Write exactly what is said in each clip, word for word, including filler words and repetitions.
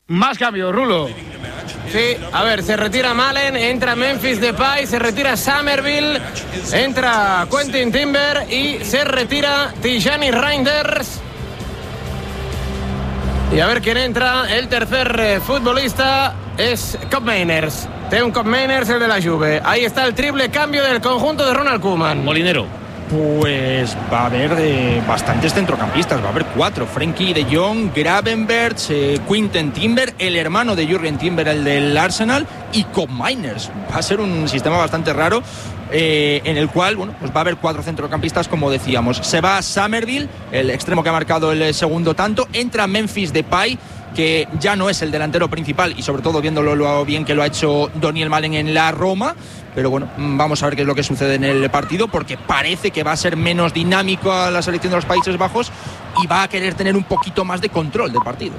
Más cambios, Rulo. Sí, a ver, se retira Malen, entra Memphis Depay, se retira Somerville, entra Quentin Timber y se retira Tijani Reinders. Y a ver quién entra, el tercer eh, futbolista es Koopmeiners. Teun Koopmeiners, el de la Juve. Ahí está el triple cambio del conjunto de Ronald Koeman. Molinero. Pues va a haber eh, bastantes centrocampistas, va a haber cuatro: Frenkie de Jong, Gravenberch, eh, Quinten Timber, el hermano de Jürgen Timber, el del Arsenal, y Koopmeiners. Va a ser un sistema bastante raro, eh, en el cual, bueno, pues va a haber cuatro centrocampistas, como decíamos. Se va Somerville, el extremo que ha marcado el segundo tanto, entra Memphis Depay, que ya no es el delantero principal, y sobre todo viéndolo lo bien que lo ha hecho Daniel Malen en la Roma. Pero bueno, vamos a ver qué es lo que sucede en el partido, porque parece que va a ser menos dinámico a la selección de los Países Bajos y va a querer tener un poquito más de control del partido.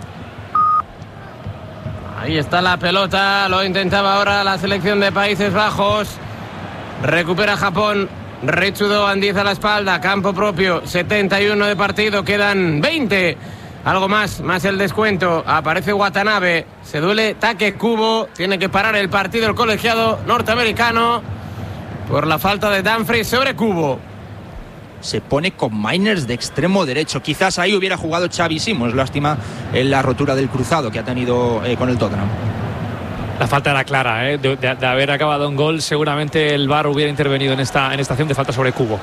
Ahí está la pelota, lo intentaba ahora la selección de Países Bajos. Recupera Japón, Richudo Andiz a la espalda, campo propio, setenta y uno de partido, quedan veinte. Algo más, más el descuento. Aparece Watanabe, se duele Take Kubo, tiene que parar el partido el colegiado norteamericano por la falta de Dumfries sobre Kubo. Se pone con Miners de extremo derecho. Quizás ahí hubiera jugado Xavi Simons, lástima en la rotura del cruzado que ha tenido eh, con el Tottenham. La falta era clara, ¿eh? de, de, de haber acabado en gol, seguramente el V A R hubiera intervenido en esta, en esta acción de falta sobre Kubo.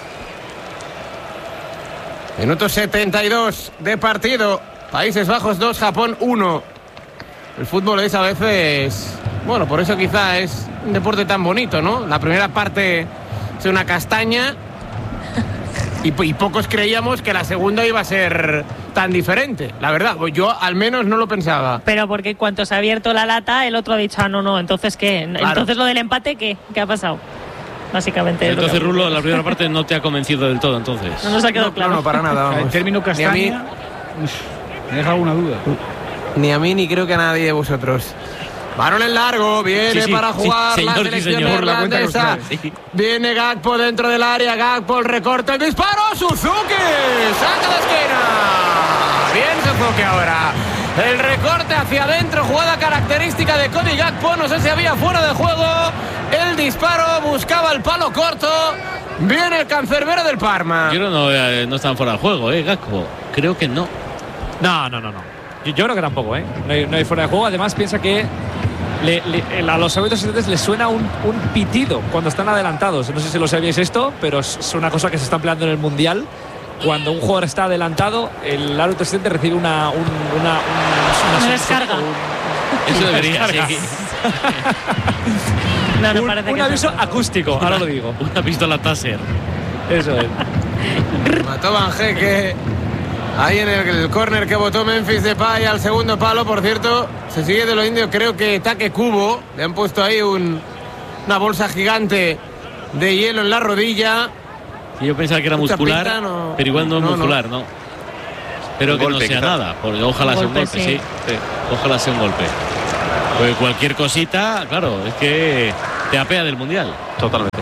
Minuto setenta y dos de partido. Países Bajos dos, Japón uno. El fútbol es a veces... Bueno, por eso quizá es un deporte tan bonito, ¿no? La primera parte es una castaña y, y pocos creíamos que la segunda iba a ser tan diferente. La verdad, yo al menos no lo pensaba. Pero porque cuando se ha abierto la lata, el otro ha dicho, ah, no, no, entonces ¿qué? Claro. Entonces lo del empate, ¿qué? ¿Qué ha pasado? Básicamente. Entonces, Rulo, la primera parte no te ha convencido del todo, entonces. No nos ha quedado no, claro. No, no, para nada, vamos. El término castaña, ni a mí, uf, me deja alguna duda. Ni a mí ni creo que a nadie de vosotros. Balón en largo, viene sí, sí, para jugar sí, señor, la selección sí, neerlandesa. Sí. Viene Gakpo dentro del área, Gakpo el recorte, el disparo, Suzuki, saca la esquina. Bien Suzuki ahora. El recorte hacia adentro, jugada característica de Cody Gakpo, no sé si había fuera de juego. El disparo, buscaba el palo corto. Viene el cancerbero del Parma. Yo no, eh, no están fuera de juego, ¿eh, Gakpo? Creo que no. No, no, no, no. Yo, yo creo que tampoco, ¿eh? No hay, no hay fuera de juego. Además, piensa que le, le, a los árbitros asistentes les suena un, un pitido cuando están adelantados. No sé si lo sabíais esto, pero es una cosa que se está empleando en el Mundial. Cuando un jugador está adelantado, el árbitro asistente recibe una, un, una, un, una, una descarga. Un, Eso debería, sí. No, no un, parece un que aviso acústico, ahora lo digo. Una pistola Taser. Eso es. Mató Van Geke. Ahí en el, el córner que votó Memphis Depay al segundo palo, por cierto, se sigue de lo indio, creo que Take Kubo. Le han puesto ahí un, una bolsa gigante de hielo en la rodilla. Y yo pensaba que era muscular, pinta, no, pero igual no es no, muscular, ¿no? Espero que golpe, no sea quizás. Nada, porque ojalá un sea un golpe, sí. Sí, sí. Ojalá sea un golpe. Pues cualquier cosita, claro, es que te apea del Mundial. Totalmente.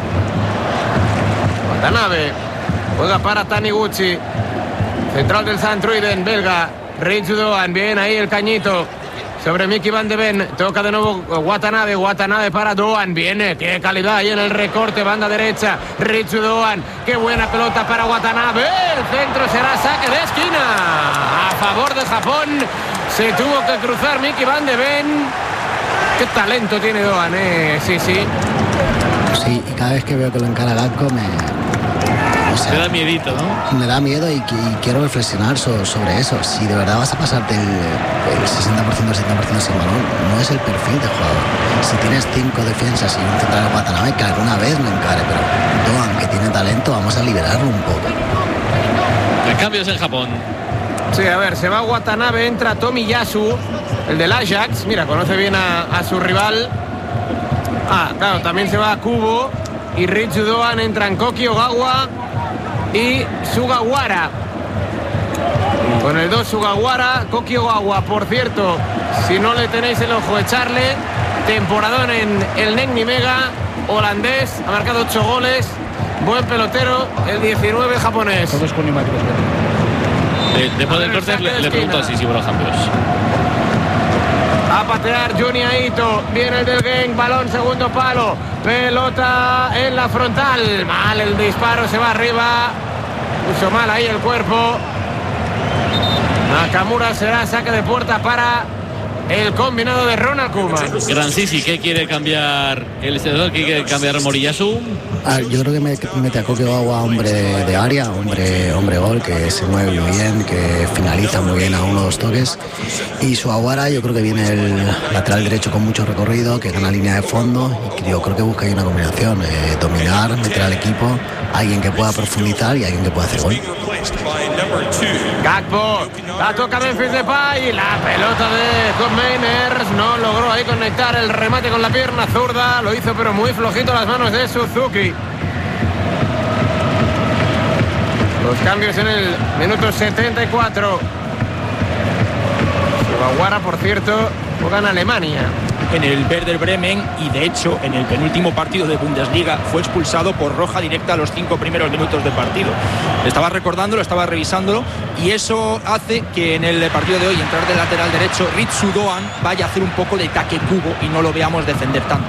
Watanabe juega para Taniguchi, central del Santruiden, belga. Rich Doan, bien ahí el cañito sobre Mickey Van de Ven, toca de nuevo Watanabe, Watanabe para Doan, viene, qué calidad ahí en el recorte, banda derecha, Rich Doan, qué buena pelota para Watanabe, el centro será saque de esquina, a favor de Japón, se tuvo que cruzar Mickey Van de Ven, qué talento tiene Doan, eh, sí, sí. Sí, y cada vez que veo que lo encara Gakpo me... O sea, me da miedito, ¿no? Me da miedo y, y quiero reflexionar so, sobre eso. Si de verdad vas a pasarte el, el sesenta por ciento, el setenta por ciento sin balón, no es el perfil de jugador. Si tienes cinco defensas y un central de Watanabe, que alguna vez me encare, pero Doan, que tiene talento, vamos a liberarlo un poco. Cambios en Japón. Sí, a ver, se va Watanabe, entra Tomiyasu, el del Ajax. Mira, conoce bien a, a su rival. Ah, claro, también se va Kubo. Y Rich Doan, entran Koki Ogawa y Sugawara. Con el dos Sugawara, Koki Ogawa, por cierto, si no le tenéis el ojo, echarle. Temporadón en el Negni Mega, holandés, ha marcado ocho goles. Buen pelotero, el diecinueve japonés. Todos con neumáticos. De, después del corte le, le pregunto a Sisi por los cambios. A patear Junya Ito. Viene el del Genk. Balón segundo palo. Pelota en la frontal. Mal el disparo. Se va arriba. Puso mal ahí el cuerpo. Nakamura será saque de puerta para el combinado de Ronald Koeman. Gran Sisi, ¿qué quiere cambiar el entrenador? ¿Qué quiere cambiar Moriyasu? Ah, yo creo que me, mete a Kokegawa hombre de, de área, hombre, hombre gol, que se mueve muy bien, que finaliza muy bien a uno o dos toques. Y Sugawara, yo creo que viene el lateral derecho con mucho recorrido, que gana línea de fondo. Y yo creo que busca ahí una combinación, eh, dominar, meter al equipo, alguien que pueda profundizar y alguien que pueda hacer gol. Gakpo, la toca Memphis Depay, la pelota de Koeman no logró ahí conectar el remate con la pierna zurda, lo hizo pero muy flojito las manos de Suzuki. Los cambios en el minuto setenta y cuatro. Sugawara, por cierto, juega en Alemania. En el Werder Bremen, y de hecho en el penúltimo partido de Bundesliga fue expulsado por roja directa a los cinco primeros minutos de partido. Estaba recordándolo, estaba revisándolo, y eso hace que en el partido de hoy, entrar de lateral derecho, Ritsu Doan vaya a hacer un poco de taque cubo y no lo veamos defender tanto.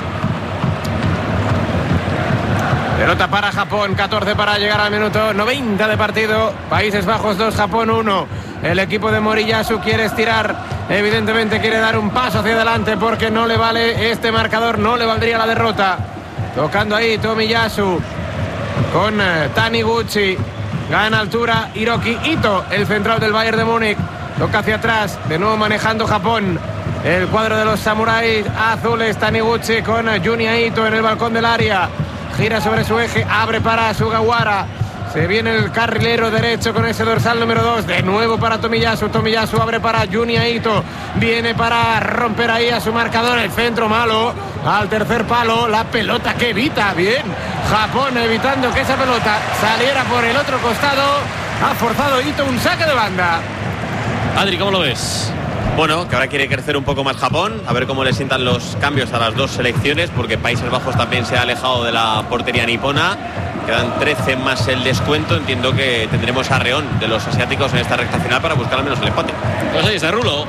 Pelota para Japón, catorce para llegar al minuto noventa de partido. Países Bajos dos, Japón uno. El equipo de Moriyasu quiere estirar, evidentemente quiere dar un paso hacia adelante porque no le vale este marcador, no le valdría la derrota. Tocando ahí Tomiyasu con eh, Taniguchi. Gana altura Hiroki Ito, el central del Bayern de Múnich. Toca hacia atrás, de nuevo manejando Japón. El cuadro de los samuráis azules, Taniguchi con Junya Ito en el balcón del área. Gira sobre su eje, abre para Sugawara. Se viene el carrilero derecho con ese dorsal número dos. De nuevo para Tomiyasu. Tomiyasu abre para Junya Ito. Viene para romper ahí a su marcador. El centro malo. Al tercer palo. La pelota que evita. Bien. Japón evitando que esa pelota saliera por el otro costado. Ha forzado Ito un saque de banda. Adri, ¿cómo lo ves? Bueno, que ahora quiere crecer un poco más Japón, a ver cómo le sientan los cambios a las dos selecciones, porque Países Bajos también se ha alejado de la portería nipona. Quedan trece más el descuento. Entiendo que tendremos arreón de los asiáticos en esta recta final para buscar al menos el empate. Pues ahí está Rulo.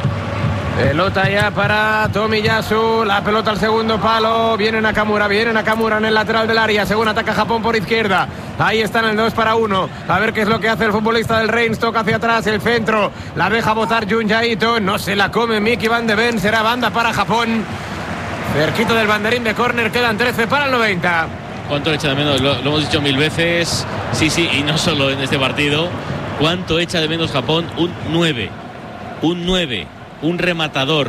Pelota ya para Tomiyasu. La pelota al segundo palo. Viene Nakamura, viene Nakamura en el lateral del área. Según ataca Japón por izquierda. Ahí están el dos para uno. A ver qué es lo que hace el futbolista del Reims. Toca hacia atrás el centro. La deja botar Junya Ito. No se la come Mickey Van de Ven. Será banda para Japón. Cerquito del banderín de córner. Quedan trece para el noventa. ¿Cuánto echa de menos? Lo, lo hemos dicho mil veces. Sí, sí, y no solo en este partido. ¿Cuánto echa de menos Japón? Un nueve. Un nueve. Un rematador.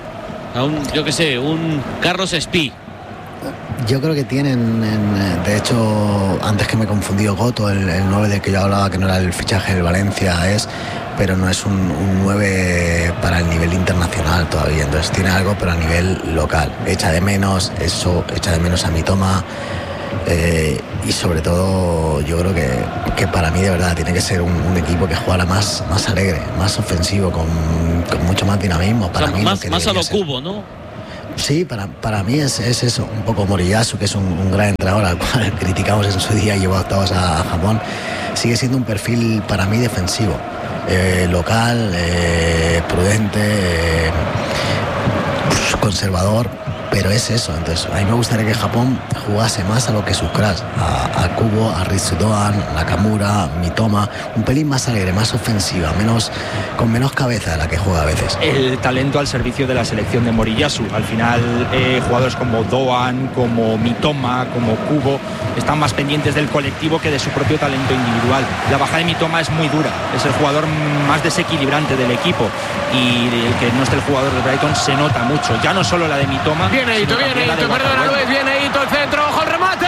A un, yo qué sé, un Carlos Espí. Yo creo que tienen, en, de hecho, antes que me confundió Goto, el, el nueve del que yo hablaba, que no era el fichaje del Valencia, es, pero no es un, un nueve para el nivel internacional todavía. Entonces tiene algo, pero a nivel local. Echa de menos eso, echa de menos a Mitoma. Eh, y sobre todo yo creo que, que para mí de verdad tiene que ser un, un equipo que juega más, más alegre, más ofensivo, con, con mucho más dinamismo. Para o sea, mí más, que más a lo ser. Cubo, ¿no? Sí, para, para mí es, es eso, un poco Moriyasu, que es un, un gran entrenador al cual criticamos en su día y llevó a octavos a, a Japón. Sigue siendo un perfil para mí defensivo, eh, local, eh, prudente, eh, conservador. Pero es eso, entonces a mí me gustaría que Japón jugase más a lo que sus cracks, a, a Kubo, a Ritsu Doan, Nakamura, Mitoma, un pelín más alegre, más ofensiva, menos, con menos cabeza de la que juega a veces. El talento al servicio de la selección de Moriyasu. Al final, eh, jugadores como Doan, como Mitoma, como Kubo, están más pendientes del colectivo que de su propio talento individual. La baja de Mitoma es muy dura, es el jugador más desequilibrante del equipo, y el que no esté el jugador de Brighton se nota mucho, ya no solo la de Mitoma. Viene Ito, viene Ito, perdona Luis, viene Ito, el centro, ojo el remate,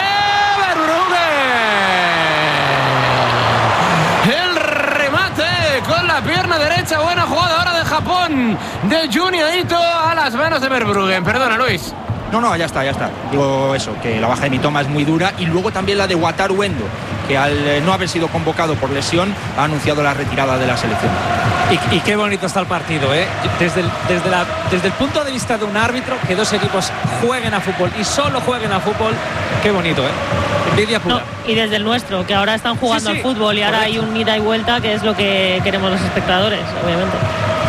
Verbruggen. El remate con la pierna derecha, buena jugada ahora de Japón, de Junya Ito a las manos de Verbruggen, perdona Luis. No, no, ya está, ya está. Digo eso, que la baja de Mitoma es muy dura, y luego también la de Wataru Endo, que al no haber sido convocado por lesión ha anunciado la retirada de la selección. Y, y qué bonito está el partido, ¿eh? Desde el, desde, la, desde el punto de vista de un árbitro, que dos equipos jueguen a fútbol y solo jueguen a fútbol, qué bonito, ¿eh? Envidia pura. No, y desde el nuestro, que ahora están jugando sí, sí, al fútbol y ahora correcto. Hay un ida y vuelta, que es lo que queremos los espectadores, obviamente.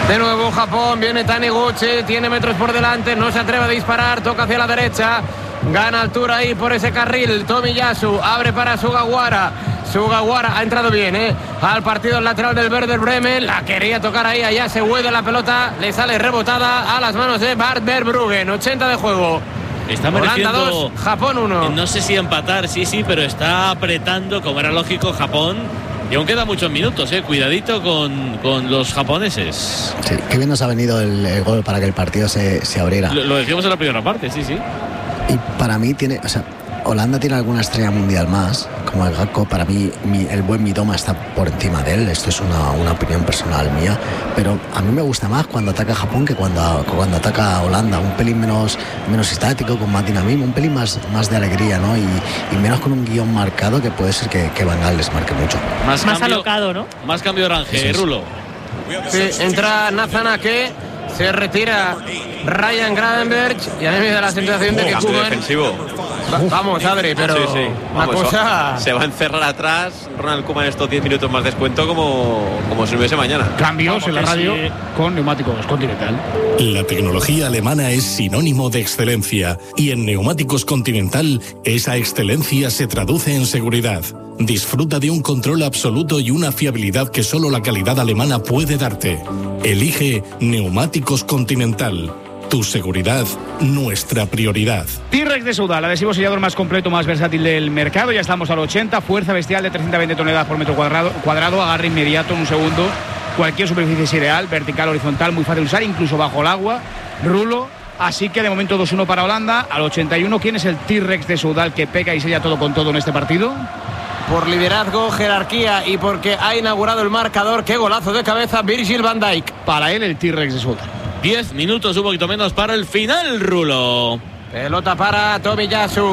De nuevo Japón, viene Taniguchi, tiene metros por delante, no se atreve a disparar, toca hacia la derecha, gana altura ahí por ese carril. Tomiyasu abre para Sugawara. Sugawara ha entrado bien, ¿eh? Al partido el lateral del Werder Bremen, la quería tocar ahí, allá se huede la pelota, le sale rebotada a las manos de Bart Verbruggen. ochenta de juego. Está mereciendo, Holanda dos, Japón uno. No sé si empatar, sí, sí, pero está apretando, como era lógico, Japón. Y aún quedan muchos minutos, eh. Cuidadito con, con los japoneses. Sí, qué bien nos ha venido el, el gol para que el partido se, se abriera. Lo, lo decíamos en la primera parte, sí, sí. Y para mí tiene, o sea, Holanda tiene alguna estrella mundial más, como el Gakpo. Para mí mi, el buen Mitoma está por encima de él. Esto es una, una opinión personal mía, pero a mí me gusta más cuando ataca Japón que cuando, cuando ataca Holanda. Un pelín menos, menos estático, con más dinamismo, un pelín más, más de alegría, ¿no? Y, y menos con un guión marcado, que puede ser que, que Van Gaal les marque mucho. Más, Más cambio, alocado, ¿no? Más cambio de Rangel, es. Rulo. Sí, entra Nazanake, se retira Ryan Gravenberch y a mí me da la sensación de que Cambio Koeman... defensivo. Va- vamos, Adri, pero Sí, sí. una Vamos, cosa... se va a encerrar atrás Ronald Koeman estos diez minutos más descuento como, como si no hubiese mañana. Cambios en la radio con neumáticos Continental. La tecnología alemana es sinónimo de excelencia y en Neumáticos Continental esa excelencia se traduce en seguridad. Disfruta de un control absoluto y una fiabilidad que solo la calidad alemana puede darte. Elige Neumáticos Continental. Tu seguridad, nuestra prioridad. T-Rex de Soudal, adhesivo sellador más completo, más versátil del mercado. Ya estamos al ochenta, fuerza bestial de trescientas veinte toneladas por metro cuadrado, cuadrado, agarre inmediato en un segundo. Cualquier superficie es ideal, vertical, horizontal, muy fácil de usar, incluso bajo el agua. Rulo. Así que de momento dos uno para Holanda. Al ochenta y uno, ¿quién es el T-Rex de Soudal que pega y sella todo con todo en este partido? Por liderazgo, jerarquía y porque ha inaugurado el marcador, qué golazo de cabeza, Virgil van Dijk. Para él, el T-Rex de Soudal. Diez minutos, un poquito menos para el final, Rulo. Pelota para Tomiyasu.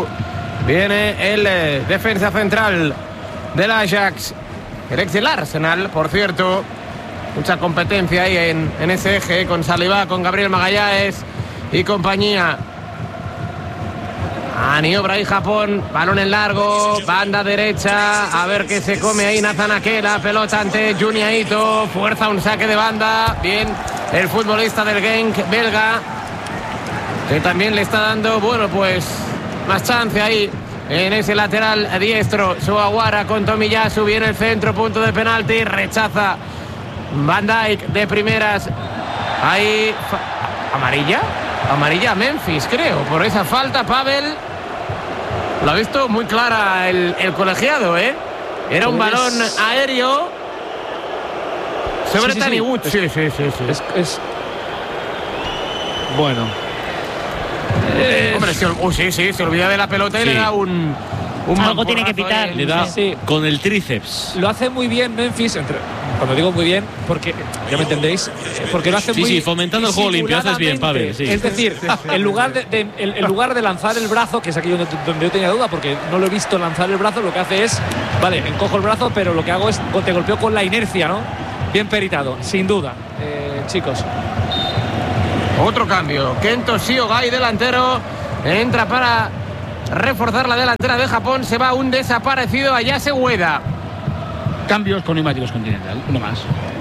Viene el eh, defensa central del Ajax, el ex del Arsenal, por cierto. Mucha competencia ahí en, en ese eje, con Saliba, con Gabriel Magallanes y compañía. Maniobra ahí Japón, balón en largo, banda derecha, a ver qué se come ahí Nazanake, la pelota ante Junya Ito, fuerza un saque de banda, bien el futbolista del Genk belga, que también le está dando, bueno, pues más chance ahí en ese lateral diestro. Sugawara con Tomiyasu, viene el centro, punto de penalti, rechaza Van Dijk de primeras, ahí, amarilla, amarilla a Memphis creo, por esa falta. Pavel lo ha visto muy clara el, el colegiado, ¿eh? Era un balón aéreo sobre Sí, sí, sí. Taniguchi. Sí, sí, sí, sí. Es, es... Bueno. Hombre, se, uh, sí, sí, se olvida de la pelota y Sí. le da un, un Algo tiene que mamporrazo pitar. ahí. Le da Sí. con el tríceps. Lo hace muy bien Memphis, entre, cuando digo muy bien, porque ya me entendéis, porque lo hace Sí, muy sí, fomentando el juego limpio, haces bien, Pavel, sí. Es decir, en lugar de, de- en, en lugar de lanzar el brazo, que es aquí donde, donde yo tenía duda, porque no lo he visto lanzar el brazo, lo que hace es, vale, encojo el brazo, pero lo que hago es te golpeo con la inercia, ¿no? Bien peritado, sin duda, eh, chicos. Otro cambio. Kento Shiogai, delantero, entra para reforzar la delantera de Japón. Se va un desaparecido, Ayase Ueda. Cambios con neumáticos Continental, uno más.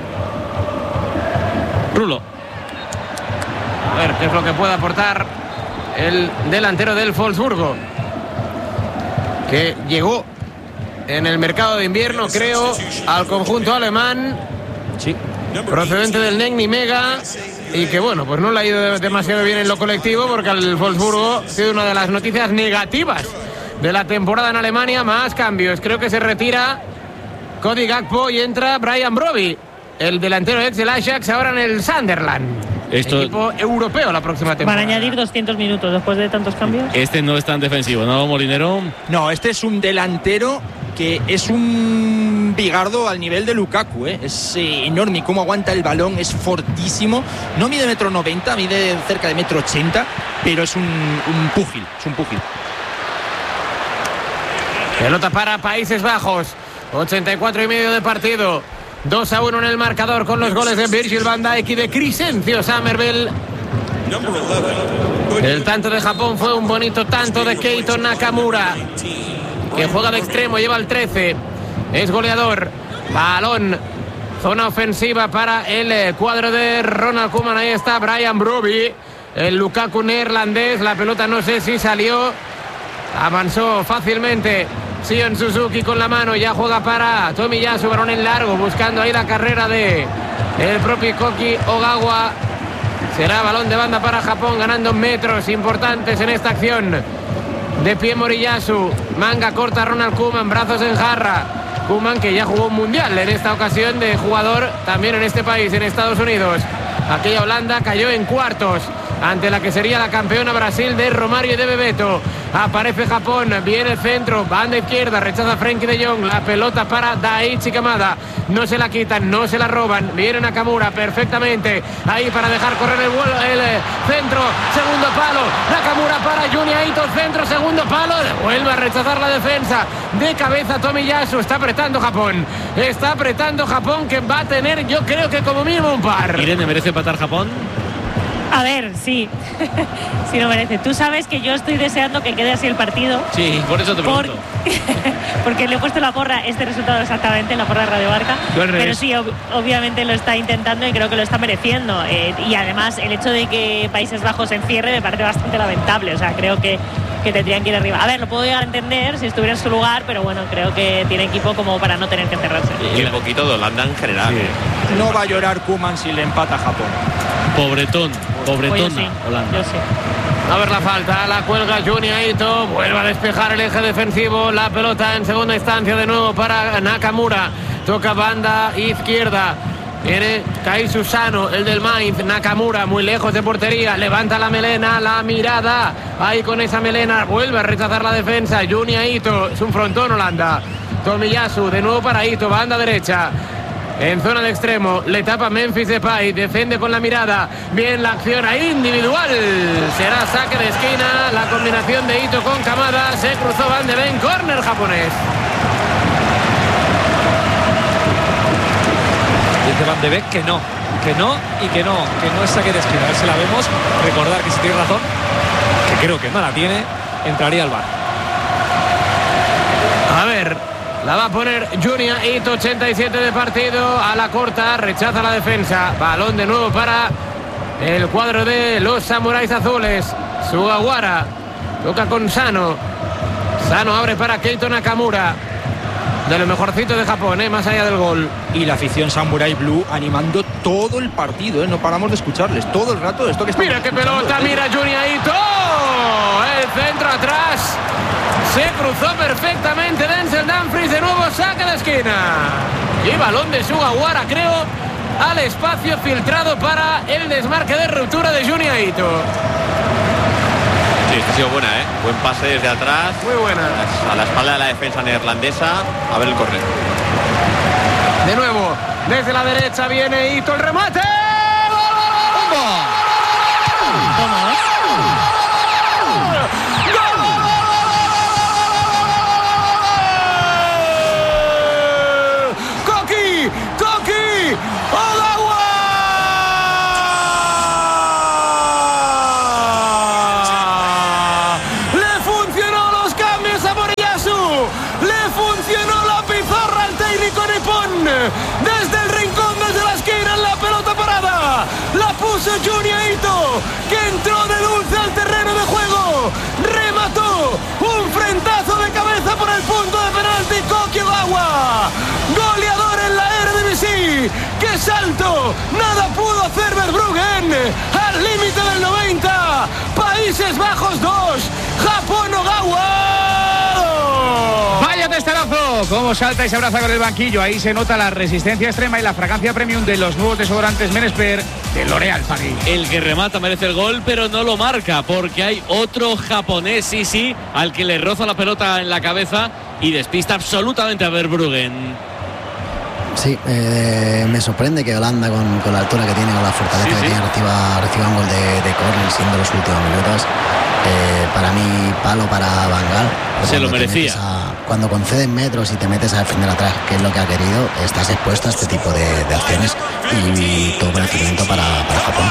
Rulo. A ver qué es lo que puede aportar el delantero del Wolfsburgo, que llegó en el mercado de invierno, creo, al conjunto alemán, Sí. procedente del Negni Mega, y que bueno, pues no le ha ido demasiado bien en lo colectivo, porque al Wolfsburgo ha sido una de las noticias negativas de la temporada en Alemania. Más cambios, creo que se retira Cody Gakpo y entra Brian Brobbey, el delantero ex del Ajax, ahora en el Sunderland. Esto- Equipo europeo la próxima Van a temporada. añadir doscientos minutos después de tantos cambios. Este no es tan defensivo, ¿no, Molinero? No, este es un delantero que es un bigardo al nivel de Lukaku, ¿eh? Es eh, enorme cómo aguanta el balón, es fortísimo. No mide metro noventa, mide cerca de metro ochenta, pero es un, un púgil, es un púgil. Pelota para Países Bajos, ochenta y cuatro y medio de partido, dos a uno en el marcador, con los goles de Virgil van Dijk y de Crescencio Summerville. El tanto de Japón fue un bonito tanto de Keito Nakamura, que juega de extremo, lleva el trece, es goleador. Balón Zona ofensiva para el cuadro de Ronald Koeman. Ahí está Brian Brobbey, el Lukaku neerlandés. La pelota no sé si salió. Avanzó fácilmente Sion Suzuki con la mano. Ya juega para Tomiyasu, balón en largo, buscando ahí la carrera de el propio Koki Ogawa. Será balón de banda para Japón, ganando metros importantes en esta acción. De pie Moriyasu, manga corta Ronald Koeman, brazos en jarra. Koeman, que ya jugó un mundial en esta ocasión de jugador también en este país, en Estados Unidos. Aquella Holanda cayó en cuartos ante la que sería la campeona Brasil de Romario y de Bebeto. Aparece Japón, viene el centro, banda izquierda, rechaza Frenkie de Jong, la pelota para Daichi Kamada, no se la quitan, no se la roban, viene Nakamura perfectamente, ahí para dejar correr el, el centro, segundo palo, Nakamura para Junya Ito, centro, segundo palo, vuelve a rechazar la defensa, de cabeza Tomiyasu, está apretando Japón, está apretando Japón, que va a tener, yo creo que como mínimo un par. Irene, ¿merece empatar Japón? A ver, sí, sí lo merece. Tú sabes que yo estoy deseando que quede así el partido. Sí, por eso te pregunto. Por... porque le he puesto la porra, este resultado exactamente, la porra de Radio Marca. Pero sí, ob obviamente lo está intentando y creo que lo está mereciendo. Eh, y además, el hecho de que Países Bajos se encierre me parece bastante lamentable. O sea, creo que, que tendrían que ir arriba. A ver, lo puedo llegar a entender si estuviera en su lugar, pero bueno, creo que tiene equipo como para no tener que encerrarse. Y un poquito de Holanda en general. Sí. No va a llorar Koeman si le empata a Japón. Pobretón, pobretona, Yo sí, Holanda. Yo sí. A ver la falta, la cuelga Junya Ito, vuelve a despejar el eje defensivo, la pelota en segunda instancia de nuevo para Nakamura, toca banda izquierda, viene Kai Susano, el del Mainz, Nakamura muy lejos de portería, levanta la melena, la mirada, ahí con esa melena, vuelve a rechazar la defensa, Junya Ito, es un frontón Holanda, Tomiyasu, de nuevo para Ito, banda derecha. En zona de extremo, le tapa Memphis Depay, defiende con la mirada, bien la acción ahí individual, será saque de esquina, la combinación de Ito con Kamada, se cruzó Van de Ven, córner japonés. Dice Van de Beek que no, que no y que no, que no es saque de esquina. A ver si la vemos, recordar que si tiene razón, que creo que no la tiene, entraría al bar. A ver... La va a poner Junya Ito, ochenta y siete de partido, a la corta, rechaza la defensa. Balón de nuevo para el cuadro de los samuráis azules. Sugawara, toca con Sano. Sano abre para Keito Nakamura. De lo mejorcito de Japón, ¿eh? Más allá del gol. Y la afición Samurai Blue animando todo el partido, ¿eh? No paramos de escucharles todo el rato esto que estamos Mira qué pelota, mira Junya Ito. El centro atrás. Se cruzó perfectamente Denzel Dumfries, de nuevo saque de esquina. Y balón de Sugawara, creo, al espacio filtrado para el desmarque de ruptura de Junya Ito. Sí, ha sido buena, ¿eh? Buen pase desde atrás. Muy buena. A la espalda de la defensa neerlandesa. A ver el córner. De nuevo, desde la derecha viene Ito, el remate. Toma, ¿eh? Desde el rincón, desde la esquina, en la pelota parada, la puso Junya Ito, que entró de dulce al terreno de juego, remató un frentazo de cabeza por el punto de penalti. Koki Ogawa, goleador en la Eredivisie, qué salto, nada pudo hacer Verbruggen, al límite del noventa, Países Bajos dos, Japón Ogawa. Vaya testarazo, cómo salta y se abraza con el banquillo. Ahí se nota la resistencia extrema y la fragancia premium de los nuevos desodorantes Menesper de L'Oréal Paris. El que remata merece el gol, pero no lo marca, porque hay otro japonés, sí, sí, al que le roza la pelota en la cabeza y despista absolutamente a Verbruggen. Sí, eh, me sorprende que Holanda, con, con la altura que tiene, con la fortaleza Sí, que sí. tiene, reciba, reciba un gol de, de córner siendo los últimos minutos. Eh, para mí, palo para Van Gaal. Se lo Cuando te merecía. metes a- cuando concedes metros y te metes a defender atrás, que es lo que ha querido, estás expuesto a este tipo de, de acciones, y todo merecimiento para, para Japón.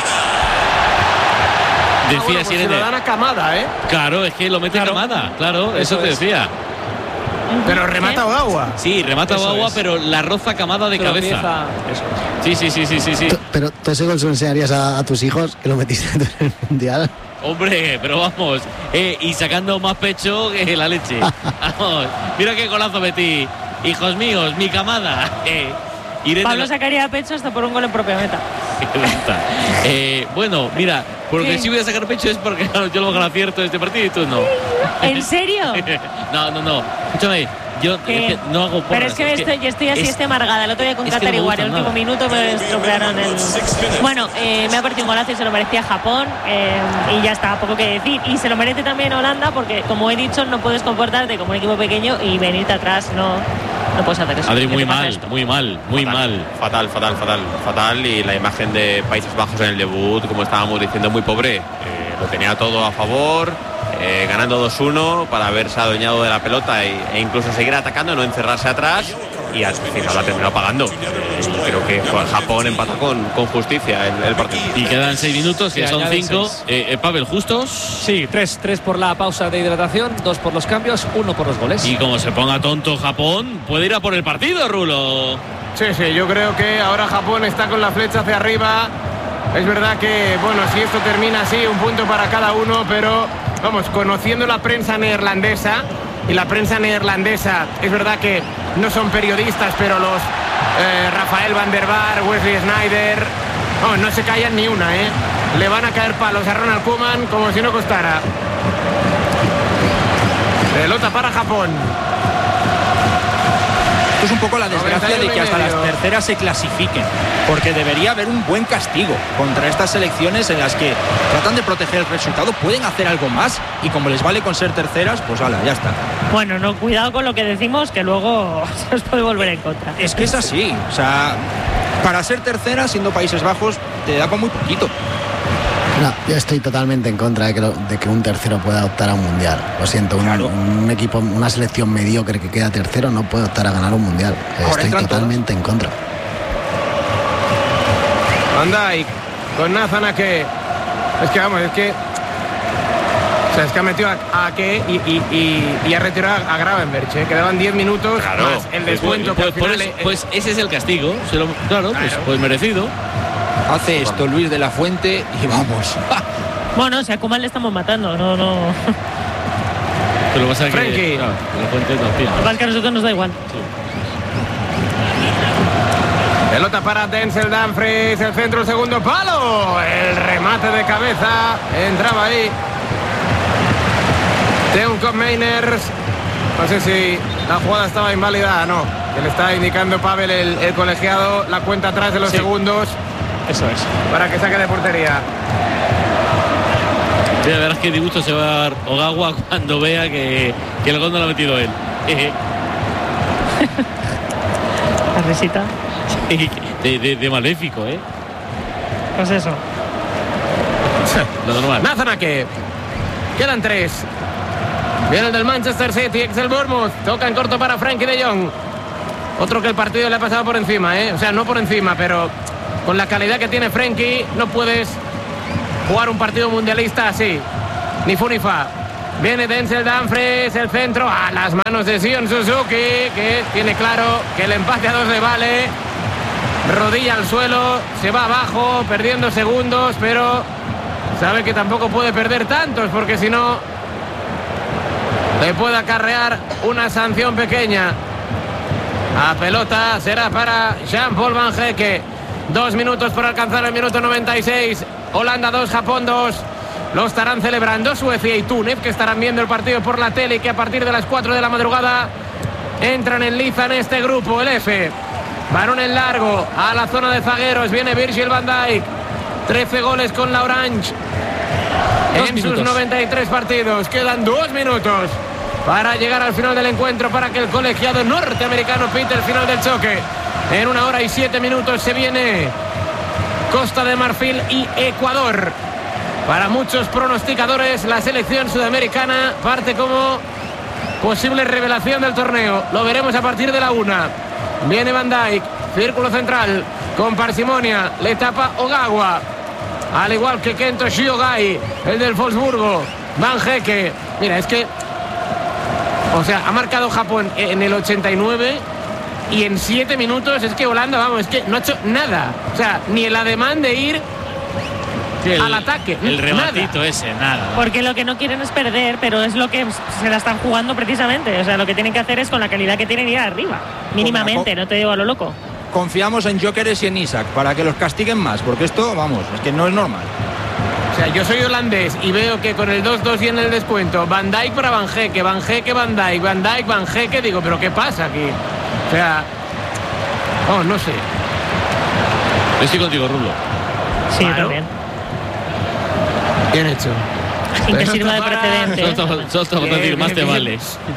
Ah, Decía bueno, pues se Irene. lo dan a Kamada, ¿eh? Claro, es que lo mete Claro. Kamada, claro, eso, Eso te es. decía. Pero remata Ogawa. Sí, remata Ogawa, pero la roza Kamada de Pero cabeza. empieza- eso. Sí, sí, sí, sí, sí, sí. Tú- Pero tú ese gol se lo enseñarías a, a tus hijos que lo metiste tú en el Mundial. Hombre, pero vamos. Eh, y sacando más pecho que la leche. Vamos. Mira qué golazo metí. Hijos míos, mi Kamada. Eh, iré de Pablo la- sacaría pecho hasta por un gol en propia meta. Eh, bueno, mira, porque ¿Qué? si voy a sacar pecho es porque claro, yo lo acierto de este partido y tú no. ¿En serio? No, no, no. Escúchame, yo ¿Qué? es que no hago porras. Pero es que, es estoy, yo estoy así, es- estoy amargada. El otro día con es que Qatar no me igual, el gusta último nada. minuto me estropearon el. Bueno, eh, me ha parecido un golazo y se lo merecía Japón. eh, y ya está, poco que decir. Y se lo merece también Holanda, porque como he dicho, no puedes comportarte como un equipo pequeño y venirte atrás. No, no puedes hacer eso. Adri, ¿Qué muy te pasa mal, esto? muy mal, muy mal. Fatal, fatal, fatal, fatal. Y la imagen de Países Bajos en el debut, como estábamos diciendo, muy pobre. Eh, lo tenía todo a favor, eh, ganando dos uno para haberse adueñado de la pelota e, e incluso seguir atacando, no encerrarse atrás. Y al final la terminó pagando. Eh, y creo que fue Japón empata con, con justicia el, el partido. Y quedan seis minutos, que Sí, son añaden cinco. seis. Eh, eh, Pavel, justos. Sí, tres, tres por la pausa de hidratación, dos por los cambios, uno por los goles. Y como se ponga tonto Japón, puede ir a por el partido, Rulo. Sí, sí, yo creo que ahora Japón está con la flecha hacia arriba. Es verdad que, bueno, si esto termina así, un punto para cada uno, pero vamos, conociendo la prensa neerlandesa, y la prensa neerlandesa, es verdad que no son periodistas, pero los eh, Rafael van der Vaart, Wesley Sneijder, vamos, no se callan ni una, ¿eh? Le van a caer palos a Ronald Koeman como si no costara. Pelota para Japón. Esto es un poco la desgracia de que hasta las terceras se clasifiquen, porque debería haber un buen castigo contra estas selecciones en las que tratan de proteger el resultado, pueden hacer algo más y como les vale con ser terceras, pues ala, ya está. Bueno, no, cuidado con lo que decimos, que luego se os puede volver en contra. Es que es así, o sea, para ser tercera, siendo Países Bajos, te da con muy poquito. No, yo estoy totalmente en contra de que, lo- de que un tercero pueda optar a un mundial. Lo siento, un, Claro. un equipo, una selección mediocre que queda tercero no puede optar a ganar un mundial. Eh, Ahora Estoy entran totalmente en contra. Van Dijk con Nathan Ake. Es que vamos, es que. O sea, es que ha metido a Ake y, y, y, y ha retirado a Gravenberch. ¿eh? Quedaban diez minutos más el descuento. Pues, que al pues, final, pues- eh, pues ese es el castigo. Se lo- claro, Pues, Claro. pues merecido. Hace esto Luis de la Fuente y vamos. Bueno, si a Koeman le estamos matando, no, no. Pero pasa que Frenkie. claro, la fuente no tira. Lo que pasa es que a nosotros nos da igual. pelota para Denzel Dumfries, el centro, el segundo palo. El remate de cabeza. Entraba ahí. Teun Meiners. No sé si la jugada estaba inválida. No. Que le está indicando Pavel, el, el colegiado, la cuenta atrás de los Sí. segundos Eso es. para que saque de portería. Sí, la verdad es que disgusto se va a dar Ogawa cuando vea que, que el gol no lo ha metido él. La risita. de, de, de maléfico, ¿eh? Pues eso. Lo normal. Nathan Ake. Quedan tres. Viene el del Manchester City, ex del Bournemouth. Toca en corto para Frenkie de Jong. Otro que el partido le ha pasado por encima, ¿eh? O sea, no por encima, pero con la calidad que tiene Frenkie, no puedes jugar un partido mundialista así. Ni fu ni fa. Viene Denzel Dumfries, el centro, a las manos de Sion Suzuki, que tiene claro que el empate a dos le vale. Rodilla al suelo, se va abajo, perdiendo segundos, pero sabe que tampoco puede perder tantos, porque si no le puede acarrear una sanción pequeña. A pelota será para Jean-Paul Van Hecke. Dos minutos por alcanzar el minuto noventa y seis. Holanda dos, Japón dos. Lo estarán celebrando Suecia y Túnez, que estarán viendo el partido por la tele y que a partir de las cuatro de la madrugada entran en liza en este grupo, el F. Balón en largo a la zona de zagueros. Viene Virgil van Dijk. trece goles con la Orange Dos en minutos. sus noventa y tres partidos. Quedan dos minutos para llegar al final del encuentro, para que el colegiado norteamericano pite el final del choque. En una hora y siete minutos se viene Costa de Marfil y Ecuador. Para muchos pronosticadores, la selección sudamericana parte como posible revelación del torneo. Lo veremos a partir de la una. Viene Van Dijk, círculo central, con parsimonia, le tapa Ogawa. Al igual que Kento Shiogai, el del Wolfsburgo. Van Hecke. Mira, es que O sea, ha marcado Japón en el ochenta y nueve y en siete minutos es que Holanda, vamos, es que no ha hecho nada. O sea, ni el ademán de ir el, al ataque. El rematito nada. ese, nada. Porque lo que no quieren es perder, pero es lo que se la están jugando precisamente. O sea, lo que tienen que hacer es con la calidad que tienen ir arriba. Mínimamente, no te digo a lo loco. Confiamos en Gyökeres y en Isaac para que los castiguen más, porque esto, vamos, es que no es normal. O sea, yo soy holandés y veo que con el dos dos y en el descuento, Van Dijk para Van Geke, Van Geke, Van Dijk, Van Dijk, Van Geke, digo, ¿pero qué pasa aquí? O sea, oh, no sé. Estoy contigo, Rulo. Sí, claro. También. Bien hecho. Sin que sirva de precedente. Solo decir, más te vale.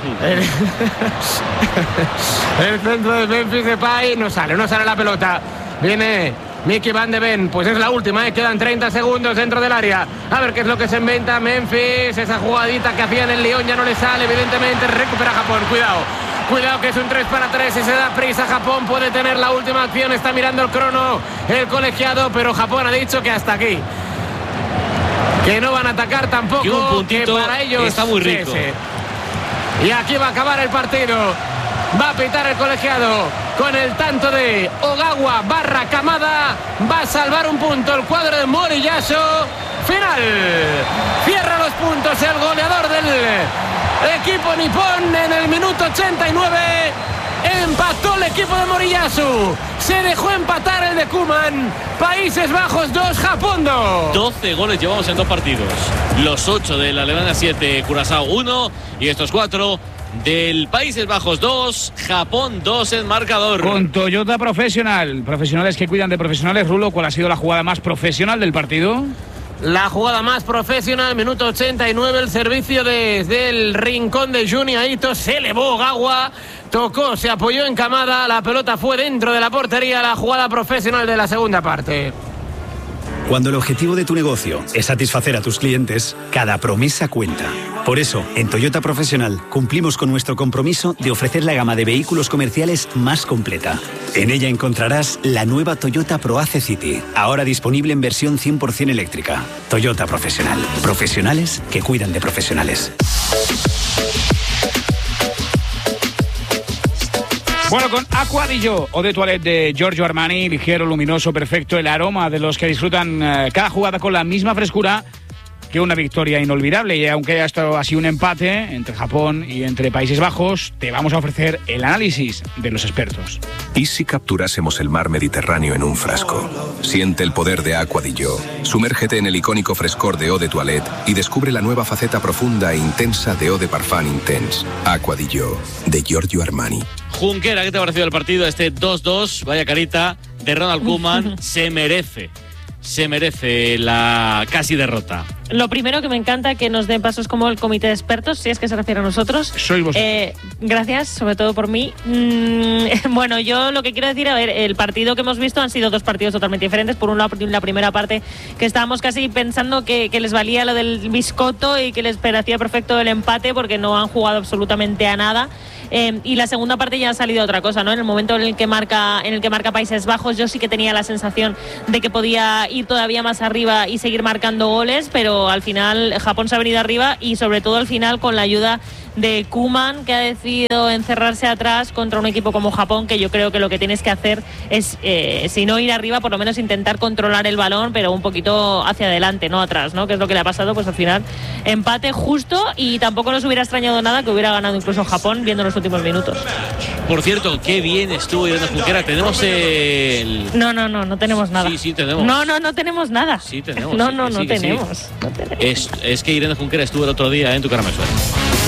El centro de Memphis Depay no sale, no sale la pelota. Viene Mickey Van de Ven, pues es la última, ¿eh? Quedan treinta segundos dentro del área. A ver qué es lo que se inventa Memphis. Esa jugadita que hacía en el Lyon ya no le sale, evidentemente. Recupera Japón, cuidado. Cuidado que es un tres para tres y se da prisa. Japón puede tener la última acción. Está mirando el crono el colegiado, pero Japón ha dicho que hasta aquí. Que no van a atacar tampoco. Que un puntito que para ellos está muy rico. Sí, sí. Y aquí va a acabar el partido. Va a pitar el colegiado con el tanto de Ogawa barra Kamada. Va a salvar un punto el cuadro de Moriyasu. Final. Cierra los puntos el goleador del equipo nipón en el minuto ochenta y nueve. Empató el equipo de Moriyasu. Se dejó empatar el de Koeman. Países Bajos dos, Japón dos. doce goles llevamos en dos partidos. Los ocho de la Alemania siete, Curazao uno. Y estos cuatro del Países Bajos dos, Japón dos en marcador. Con Toyota Profesional. Profesionales que cuidan de profesionales. Rulo, ¿cuál ha sido la jugada más profesional del partido? La jugada más profesional, minuto ochenta y nueve, el servicio desde el rincón de Junya Ito. Se elevó Ogawa, tocó, se apoyó en Kamada, la pelota fue dentro de la portería. La jugada profesional de la segunda parte. Cuando el objetivo de tu negocio es satisfacer a tus clientes, cada promesa cuenta. Por eso, en Toyota Profesional cumplimos con nuestro compromiso de ofrecer la gama de vehículos comerciales más completa. En ella encontrarás la nueva Toyota ProAce City, ahora disponible en versión cien por ciento eléctrica. Toyota Profesional. Profesionales que cuidan de profesionales. Bueno, con Aqua di Gio, eau de toilette de Giorgio Armani, ligero, luminoso, perfecto, el aroma de los que disfrutan eh, cada jugada con la misma frescura que una victoria inolvidable. Y aunque haya estado así un empate entre Japón y entre Países Bajos, te vamos a ofrecer el análisis de los expertos. ¿Y si capturásemos el mar Mediterráneo en un frasco? Siente el poder de Aqua di Gio. Sumérgete en el icónico frescor de Eau de Toilette y descubre la nueva faceta profunda e intensa de Eau de Parfum Intense. Aqua di Gio, de Giorgio Armani. Junquera, ¿qué te ha parecido el partido? Este dos dos, vaya carita de Ronald Koeman. Se merece, se merece la casi derrota. Lo primero que me encanta que nos den pasos como el comité de expertos, si es que se refiere a nosotros. Sois vosotros. Eh, gracias, sobre todo por mí. Mm, bueno, yo lo que quiero decir, a ver, el partido que hemos visto han sido dos partidos totalmente diferentes. Por un lado, la primera parte que estábamos casi pensando que, que les valía lo del biscotto y que les parecía perfecto el empate porque no han jugado absolutamente a nada. Eh, y la segunda parte ya ha salido otra cosa, ¿no? En el momento en el que marca, en el que marca Países Bajos, yo sí que tenía la sensación de que podía ir todavía más arriba y seguir marcando goles, pero al final Japón se ha venido arriba y sobre todo al final con la ayuda de Koeman, que ha decidido encerrarse atrás contra un equipo como Japón, que yo creo que lo que tienes que hacer es, eh, si no ir arriba, por lo menos intentar controlar el balón, pero un poquito hacia adelante, no atrás, ¿no? Que es lo que le ha pasado, pues al final empate justo, y tampoco nos hubiera extrañado nada que hubiera ganado incluso Japón viendo los últimos minutos. Por cierto, qué bien estuvo Irene Junquera. Tenemos el... No, no, no, no tenemos nada. Sí, sí, tenemos. No, no, no tenemos nada. Sí, tenemos. No, sí, no, sí, no, sí, tenemos, sí. no tenemos. Es, es que Irene Junquera estuvo el otro día en Tu Cara Me Suena.